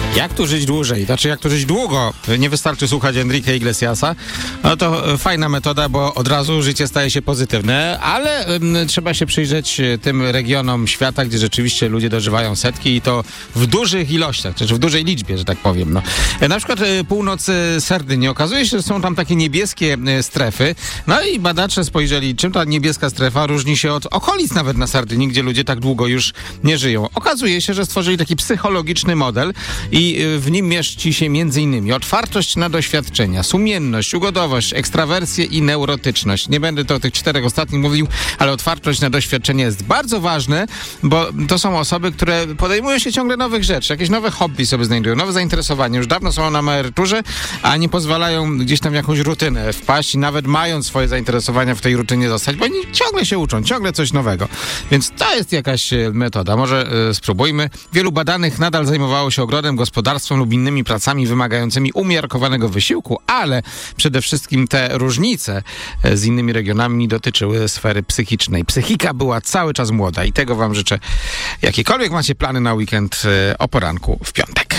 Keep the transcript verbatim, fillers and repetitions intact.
Jak tu żyć dłużej? Znaczy, jak tu żyć długo? Nie wystarczy słuchać Enrique Iglesiasa. No to fajna metoda, bo od razu życie staje się pozytywne, ale um, trzeba się przyjrzeć tym regionom świata, gdzie rzeczywiście ludzie dożywają setki i to w dużych ilościach, czy w dużej liczbie, że tak powiem. No. Na przykład północ Sardynii. Okazuje się, że są tam takie niebieskie strefy. No i badacze spojrzeli, czym ta niebieska strefa różni się od okolic nawet na Sardynii, gdzie ludzie tak długo już nie żyją. Okazuje się, że stworzyli taki psychologiczny model i w nim mieści się między innymi otwartość na doświadczenia, sumienność, ugodowość, ekstrawersję i neurotyczność. Nie będę to o tych czterech ostatnich mówił, ale otwartość na doświadczenie jest bardzo ważne, bo to są osoby, które podejmują się ciągle nowych rzeczy, jakieś nowe hobby sobie znajdują, nowe zainteresowania. Już dawno są na emeryturze, a nie pozwalają gdzieś tam w jakąś rutynę wpaść i nawet mając swoje zainteresowania w tej rutynie zostać, bo oni ciągle się uczą, ciągle coś nowego. Więc to jest jakaś metoda. Może y, spróbujmy. Wielu badanych nadal zajmowało się ogrodem, gospodarstwem lub innymi pracami wymagającymi umiarkowanego wysiłku, ale przede wszystkim te różnice z innymi regionami dotyczyły sfery psychicznej. Psychika była cały czas młoda i tego wam życzę. Jakiekolwiek macie plany na weekend, o poranku w piątek.